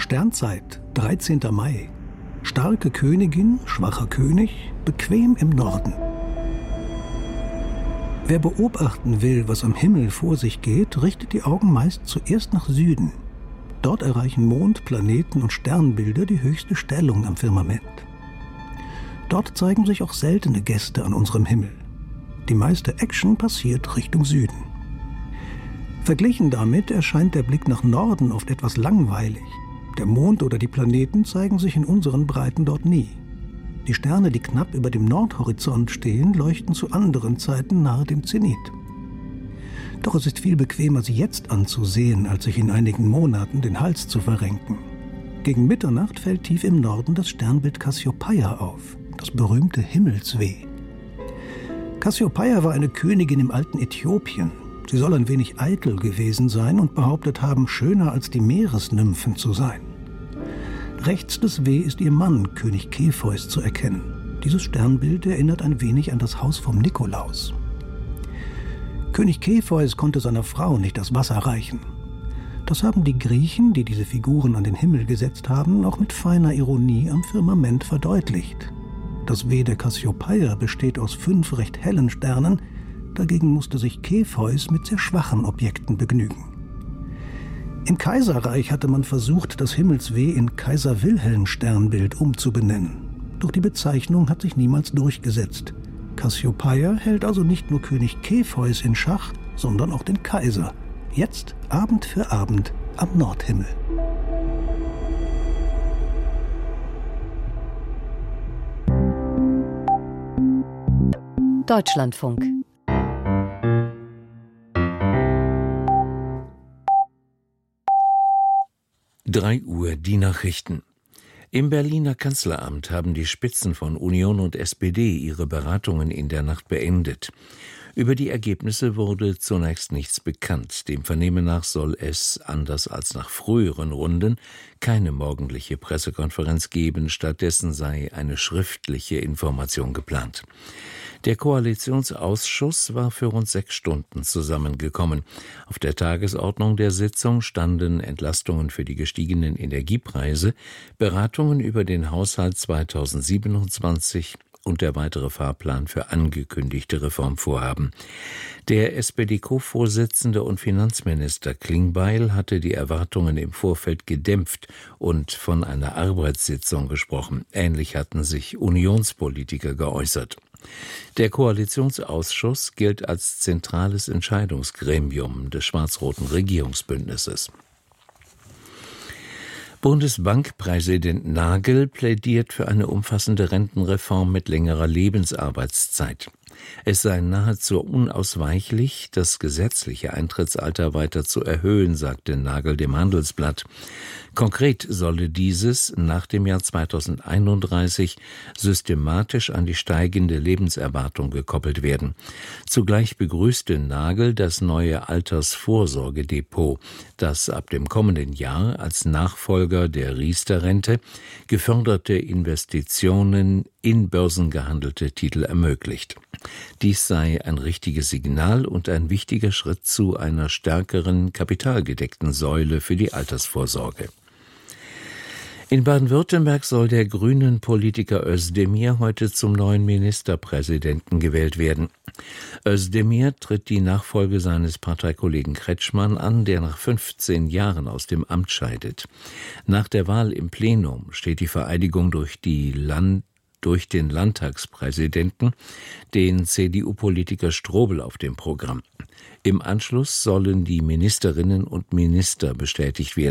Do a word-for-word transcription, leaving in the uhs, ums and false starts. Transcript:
Sternzeit, dreizehnter Mai. Starke Königin, schwacher König, bequem im Norden. Wer beobachten will, was am Himmel vor sich geht, richtet die Augen meist zuerst nach Süden. Dort erreichen Mond, Planeten und Sternbilder die höchste Stellung am Firmament. Dort zeigen sich auch seltene Gäste an unserem Himmel. Die meiste Action passiert Richtung Süden. Verglichen damit erscheint der Blick nach Norden oft etwas langweilig. Der Mond oder die Planeten zeigen sich in unseren Breiten dort nie. Die Sterne, die knapp über dem Nordhorizont stehen, leuchten zu anderen Zeiten nahe dem Zenit. Doch es ist viel bequemer, sie jetzt anzusehen, als sich in einigen Monaten den Hals zu verrenken. Gegen Mitternacht fällt tief im Norden das Sternbild Kassiopeia auf, das berühmte Himmelsweh. Kassiopeia war eine Königin im alten Äthiopien. Sie soll ein wenig eitel gewesen sein und behauptet haben, schöner als die Meeresnymphen zu sein. Rechts des W ist ihr Mann, König Kepheus, zu erkennen. Dieses Sternbild erinnert ein wenig an das Haus vom Nikolaus. König Kepheus konnte seiner Frau nicht das Wasser reichen. Das haben die Griechen, die diese Figuren an den Himmel gesetzt haben, auch mit feiner Ironie am Firmament verdeutlicht. Das W der Kassiopeia besteht aus fünf recht hellen Sternen, dagegen musste sich Kepheus mit sehr schwachen Objekten begnügen. Im Kaiserreich hatte man versucht, das Himmelsweh in Kaiser-Wilhelm-Sternbild umzubenennen. Doch die Bezeichnung hat sich niemals durchgesetzt. Kassiopeia hält also nicht nur König Kepheus in Schach, sondern auch den Kaiser. Jetzt Abend für Abend am Nordhimmel. Deutschlandfunk. drei Uhr die Nachrichten. Im Berliner Kanzleramt haben die Spitzen von Union und S P D ihre Beratungen in der Nacht beendet. Über die Ergebnisse wurde zunächst nichts bekannt. Dem Vernehmen nach soll es, anders als nach früheren Runden, keine morgendliche Pressekonferenz geben. Stattdessen sei eine schriftliche Information geplant. Der Koalitionsausschuss war für rund sechs Stunden zusammengekommen. Auf der Tagesordnung der Sitzung standen Entlastungen für die gestiegenen Energiepreise, Beratungen über den Haushalt zweitausendsiebenundzwanzig und der weitere Fahrplan für angekündigte Reformvorhaben. Der S P D-Co-Vorsitzende und Finanzminister Klingbeil hatte die Erwartungen im Vorfeld gedämpft und von einer Arbeitssitzung gesprochen. Ähnlich hatten sich Unionspolitiker geäußert. Der Koalitionsausschuss gilt als zentrales Entscheidungsgremium des schwarz-roten Regierungsbündnisses. Bundesbankpräsident Nagel plädiert für eine umfassende Rentenreform mit längerer Lebensarbeitszeit. Es sei nahezu unausweichlich, das gesetzliche Eintrittsalter weiter zu erhöhen, sagte Nagel dem Handelsblatt. Konkret solle dieses nach dem Jahr zweitausendeinunddreißig systematisch an die steigende Lebenserwartung gekoppelt werden. Zugleich begrüßte Nagel das neue Altersvorsorgedepot, das ab dem kommenden Jahr als Nachfolger der Riester-Rente geförderte Investitionen in börsengehandelte Titel ermöglicht. Dies sei ein richtiges Signal und ein wichtiger Schritt zu einer stärkeren kapitalgedeckten Säule für die Altersvorsorge. In Baden-Württemberg soll der grünen Politiker Özdemir heute zum neuen Ministerpräsidenten gewählt werden. Özdemir tritt die Nachfolge seines Parteikollegen Kretschmann an, der nach fünfzehn Jahren aus dem Amt scheidet. Nach der Wahl im Plenum steht die Vereidigung durch die Land durch den Landtagspräsidenten, den C D U-Politiker Strobel, auf dem Programm. Im Anschluss sollen die Ministerinnen und Minister bestätigt werden.